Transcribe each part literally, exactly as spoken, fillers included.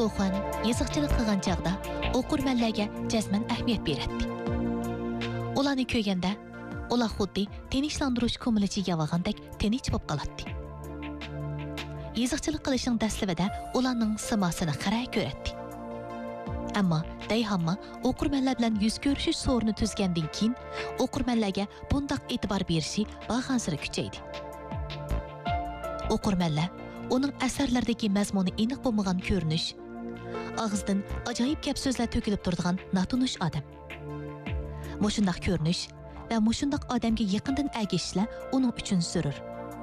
Go'xan yeziqchilik qilgan chaqda o'qirmanlarga jazman ahamiyat beradi. Ularni ko'rganda, ular xuddi tinchlantirish ko'milichi yavag'andek tinch bo'lib qoladi. Yeziqchilik qilishning dastlabida ularning simasini qaray ko'radi. Ammo dayhamma o'qirmanlar bilan yuz ko'rishish so'rini tuzgandan keyin o'qirmanlarga bundoq e'tibor berishi bag'ansiri kuchaydi. O'qirmanlar uning asarlaridagi mazmuni aniq bo'lmagan ko'rinish, og'izdan ajoyib gap so'zlar to'kilib turadigan natunish odam. Mushundaq ko'rinish va mushundaq odamga yaqindan agishishlar uning uchun zarur.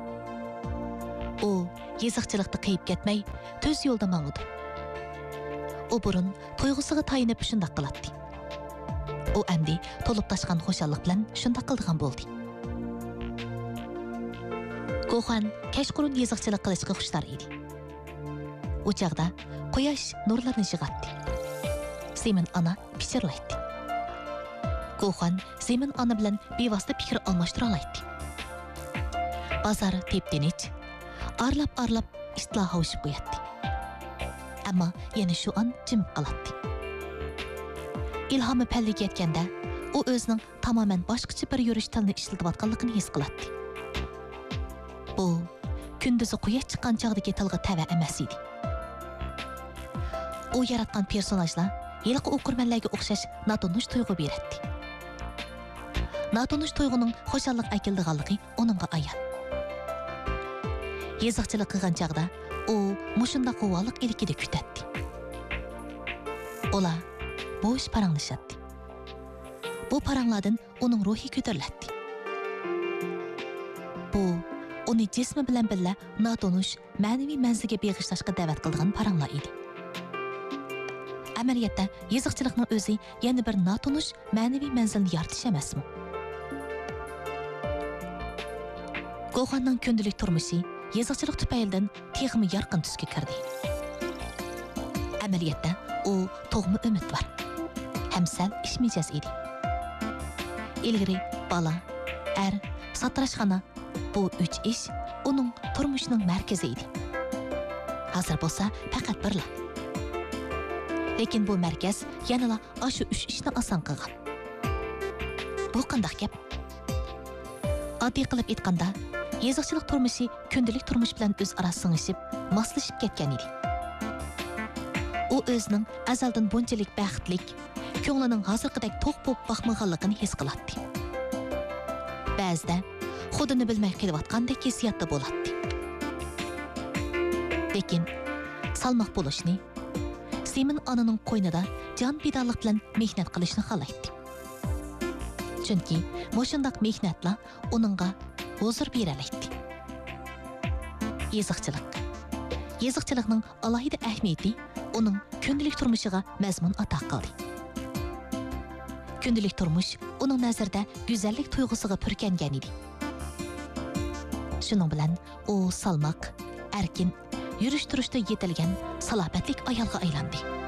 U yeziqchilikda qiyib ketmay, to'z yo'lda mang'udi. U burun to'yg'usiga tayinib shundaq qiladi. U amdi to'lib tashgan xo'shallik bilan shundaq qildigan bo'ldi. Go'xan kashqurun yeziqchilik qilishga xushtar edi. U chaqda quyosh nurlarni yig'atdi. Zemin ana pichirlaydi. Go'xan Zemin ana bilan bevosita fikr almashtira oladi. Bozor tep-tinch, arlab-arlab istila hovushib qo'yadi. Ammo yana shu an jimib qoladi. Ilhomi palliga yetganda, u o'zining tamoman boshqacha bir yurish tilini ishlatayotganligini his qiladi. Bu kunduzi quyosh chiqqan chog'dagi tilga tava emas edi. U yaratgan personajlar yilqi o'qirmanlarga o'xshash natunish tuyg'u beradi. Natunish tuyg'uning xo'shallik akildiganligi uningga ayon. Yeziqchilik qilgan chog'da u mushunda quvvalik ilkida kutadi. Ular bo'sh paranglashadi. Bu paranglardan uning ruhi ko'tariladi. Bu uni jismi bilan birga natunish ma'naviy manzilga beg'ishlashga da'vat qilgan paranglar edi. Amaliyotda yeziqchilikning o'zi yana bir natunish ma'naviy manzilni yaratish emasmi? Go'xanning kundalik turmushi yeziqchilik tufaylidan texmi yorqin tusga kirdi. Amaliyotda u tug'ma umid var. Hamsal ishmijaz edi. Ilgari bala, er, satrashxona bu üç ish uning turmushining markazi edi. Hozir bo'lsa faqat birla. Lekin bu markaz yanala ashu üç ishni oson qilgan. Bu qanday gap? Oddiy qilib aytganda, yeziqchilik turmushi kundalik turmush bilan o'zaro singishib, moslashib ketgan edi. U o'zining azaldan bunchalik baxtlik, ko'nglining hozirgidek to'q bo'lib boqmaganligini his qiladi. Ba'zida xudini bilmay qilayotgandek hissiyotda bo'ladi. Lekin salmoq bo'lishni, Zemin onaning qo'ynida jon bidorlik bilan mehnat qilishni xohlaydi. Chunki mushundaq mehnatlar uningga huzur beralaydi. Yeziqchilik. Yeziqchilikning alohida ahamiyati uning kundalik turmushiga mazmun ato qildi. Kundalik turmush uning nazarida go'zallik tuyg'usiga purkangan edi. Shuning bilan u salmoq, erkin, yurish turishda yetilgan salobatlik ayolga aylandi.